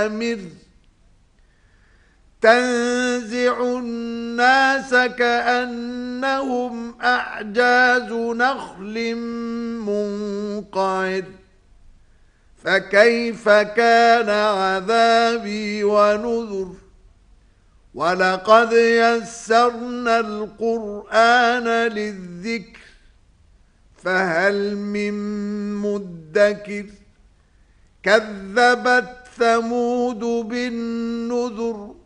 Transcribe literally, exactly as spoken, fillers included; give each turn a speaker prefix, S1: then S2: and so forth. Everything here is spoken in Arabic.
S1: تنزع الناس كأنهم أعجاز نخل منقعر فكيف كان عذابي ونذر ولقد يسرنا القرآن للذكر فهل من مدكر كذبت ثمود بالنذر